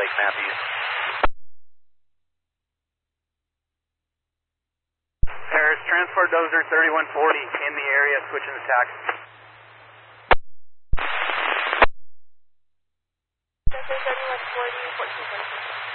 Lake Matthews. There's Transport Dozer 3140 in the area, switching the taxi. Dozer 3140, 14.6.